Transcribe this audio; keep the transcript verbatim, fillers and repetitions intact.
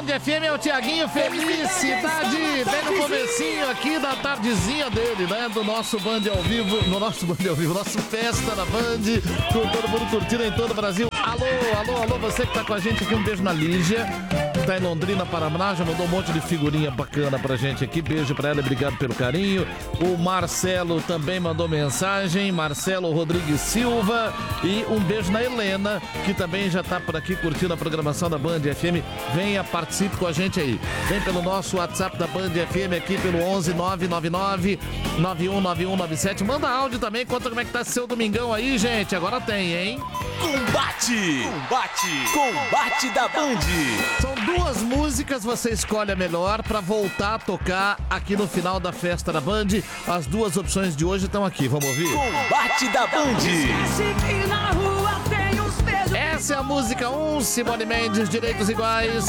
F M é o Tiaguinho Felicidade, bem no comecinho aqui da tardezinha dele, né? Do nosso Band ao vivo, no nosso Band ao vivo, nosso Festa na Band, com todo mundo curtindo em todo o Brasil. Alô, alô, alô, você que tá com a gente aqui, um beijo na Lígia, tá em Londrina, Paraná, já mandou um monte de figurinha bacana pra gente aqui, beijo pra ela, obrigado pelo carinho. O Marcelo também mandou mensagem, Marcelo Rodrigues Silva, e um beijo na Helena, que também já tá por aqui curtindo a programação da Band F M. Venha, participe com a gente aí. Vem pelo nosso WhatsApp da Band F M aqui pelo onze nove nove nove nove um nove um nove sete. Manda áudio também, conta como é que tá seu domingão aí, gente. Agora tem, hein? Combate! Combate! Combate da Band! São duas músicas, você escolhe a melhor pra voltar a tocar aqui no final da festa da Band. As duas opções de hoje estão aqui, vamos ouvir? Combate da Band! Essa é a música um, Simone Mendes, Direitos Iguais.